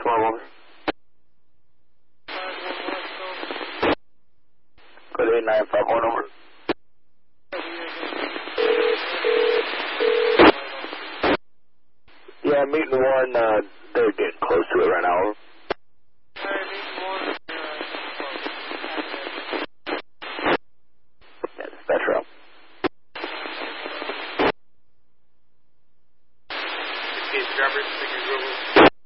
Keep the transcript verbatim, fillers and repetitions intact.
twelve, over. Code eight nine five one, over. Yeah, meeting one, uh, they're getting close to it right now, over. Yeah, dispatch route. Case drivers, figures over.